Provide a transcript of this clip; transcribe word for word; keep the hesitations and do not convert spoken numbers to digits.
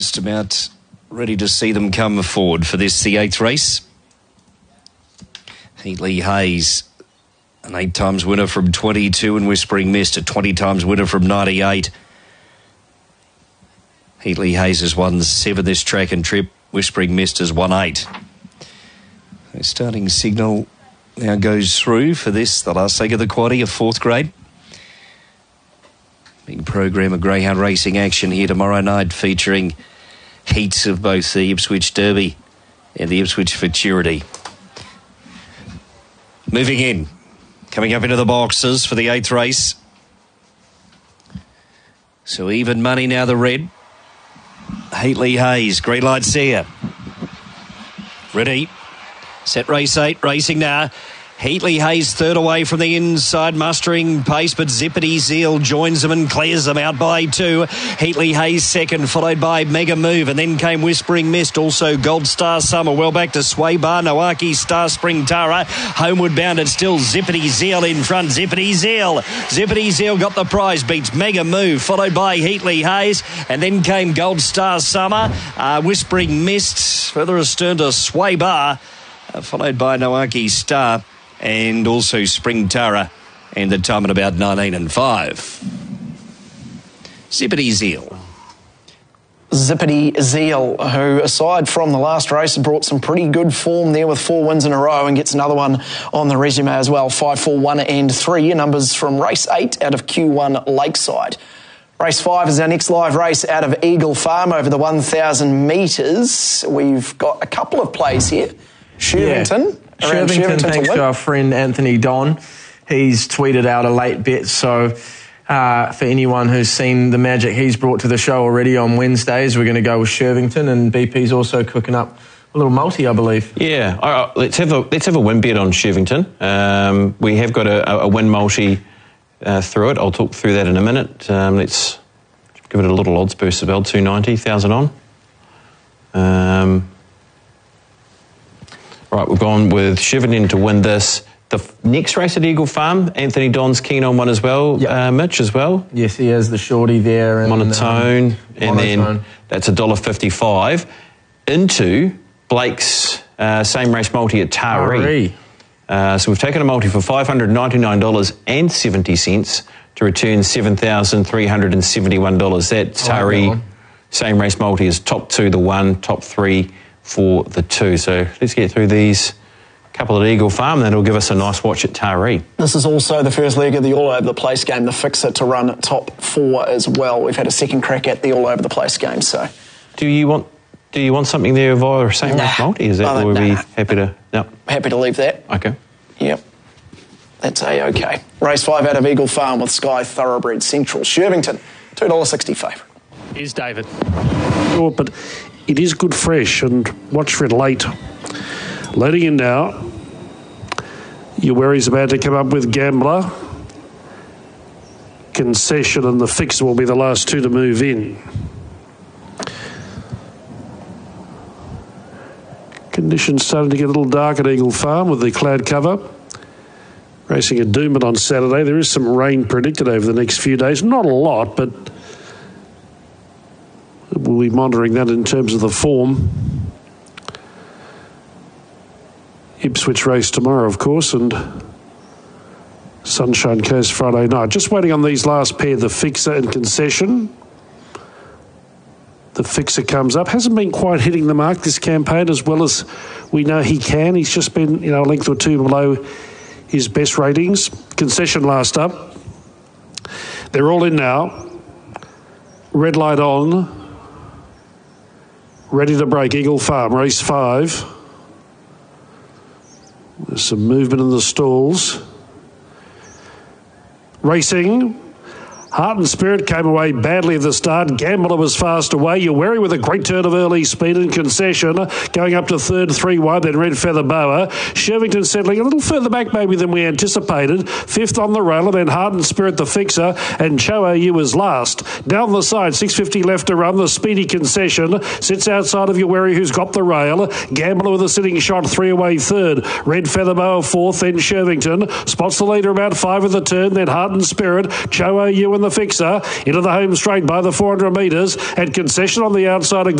Just about ready to see them come forward for this, the eighth race. Heatley Hayes, an eight times winner from twenty-two, and Whispering Mist, a twenty times winner from ninety-eight. Heatley Hayes has won seven this track and trip. Whispering Mist has won eight. The starting signal now goes through for this, the last leg of the quaddie, a fourth grade. Big program of greyhound racing action here tomorrow night, featuring heats of both the Ipswich Derby and the Ipswich Futurity. Moving in, coming up into the boxes for the eighth race. So even money now, the red. Heatley Hayes, green light seer. Ready. Set race eight, racing now. Heatley Hayes third away from the inside, mustering pace, but Zippity Zeal joins them and clears them out by two. Heatley Hayes second, followed by Mega Move, and then came Whispering Mist, also Gold Star Summer, well back to Sway Bar, Noaki, Star Spring Tara, homeward bound, it's still Zippity Zeal in front, Zippity Zeal. Zippity Zeal got the prize, beats Mega Move, followed by Heatley Hayes, and then came Gold Star Summer, uh, Whispering Mist, further astern to Sway Bar, uh, followed by Noaki Star, and also Spring Tara, and the time at about nineteen and five. Zippity Zeal. Zippity Zeal, who, aside from the last race, brought some pretty good form there with four wins in a row and gets another one on the resume as well. Five, four, one, and three. Numbers from race eight out of Q one Lakeside. Race five is our next live race out of Eagle Farm over the one thousand metres. We've got a couple of plays here. Shirvington. Yeah. Shirvington, Shirvington thanks to, to our friend Anthony Don. He's tweeted out a late bet, so uh, for anyone who's seen the magic he's brought to the show already on Wednesdays, we're going to go with Shirvington, and B P's also cooking up a little multi, I believe. Yeah, all right, let's have a let's have a win bet on Shirvington. Um, we have got a, a win multi uh, through it. I'll talk through that in a minute. Um, let's give it a little odds boost as well, two ninety thousand on. Um, Right, we've gone with Shirvington to win this. The f- next race at Eagle Farm, Anthony Don's keen on one as well, yep. uh, Mitch as well. Yes, he has the shorty there. And, Monotone, um, and monotone. then that's one dollar fifty-five into Blake's uh, same race multi at Taree. Uh, so we've taken a multi for five hundred ninety-nine dollars and seventy cents to return seven thousand three hundred seventy-one dollars. That Taree like that same race multi is top two, the one, top three, for the two. So let's get through these couple at Eagle Farm, that'll give us a nice watch at Taree. This is also the first leg of the All Over the Place game, the Fixer, to run top four as well. We've had a second crack at the All Over the Place game, so... Do you want do you want something there via a same nah. race multi? Is that oh, or we'll nah. be happy to... No. Happy to leave that. Okay. Yep. That's A-OK. Race five out of Eagle Farm with Sky Thoroughbred Central. Shirvington, two dollars sixty favourite. Is David. Sure, but it is good fresh, and watch for it late. Loading in now. Your worries about to come up with Gambler. Concession and the Fixer will be the last two to move in. Conditions starting to get a little dark at Eagle Farm with the cloud cover. Racing at Doomben on Saturday. There is some rain predicted over the next few days. Not a lot, but we'll be monitoring that in terms of the form. Ipswich race tomorrow, of course, and Sunshine Coast Friday night. Just waiting on these last pair, the Fixer and Concession. The Fixer comes up. Hasn't been quite hitting the mark this campaign as well as we know he can. He's just been, you know, a length or two below his best ratings. Concession last up. They're all in now. Red light on. Ready to break. Eagle Farm, race five. There's some movement in the stalls. Racing. Heart and Spirit came away badly at the start. Gambler was fast away. You're wary with a great turn of early speed and Concession. Going up to third, three wide, then Red Feather Boa. Shirvington settling a little further back maybe than we anticipated. Fifth on the railer, then Heart and Spirit the Fixer, and Cho You was last. Down the side, six fifty left to run. The Speedy Concession sits outside of Your wary, who's got the rail. Gambler with a sitting shot, three away third. Red Feather Boa fourth, then Shirvington. Spots the leader about five of the turn, then Heart and Spirit. Cho You and from the fixer into the home straight by the four hundred metres, and Concession on the outside. A